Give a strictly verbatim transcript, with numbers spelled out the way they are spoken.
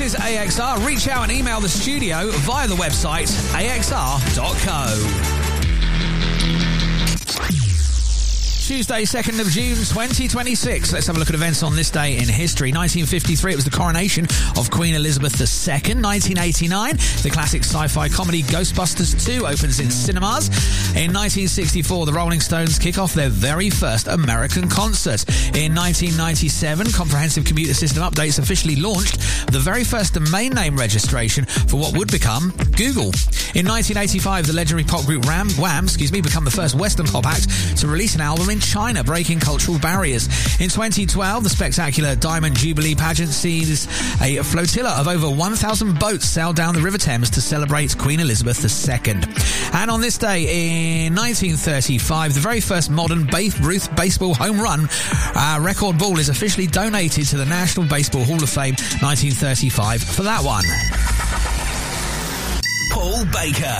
is A X R. Reach out and email the studio via the website a x r dot co. Tuesday, second of June, twenty twenty-six. Let's have a look at events on this day in history. nineteen fifty-three, it was the coronation of Queen Elizabeth the Second. nineteen eighty-nine, the classic sci-fi comedy Ghostbusters two opens in cinemas. In nineteen sixty-four, the Rolling Stones kick off their very first American concert. In nineteen ninety-seven, Comprehensive Computer System Updates officially launched the very first domain name registration for what would become Google. In nineteen eighty-five, the legendary pop group Ram, Wham, excuse me, become the first Western pop act to release an album in China, breaking cultural barriers. In twenty twelve, the spectacular Diamond Jubilee pageant sees a flotilla of over one thousand boats sail down the River Thames to celebrate Queen Elizabeth the Second. And on this day in nineteen thirty-five, the very first modern Babe Ruth baseball home run uh, record ball is officially donated to the National Baseball Hall of Fame nineteen thirty-five for that one. Paul Baker.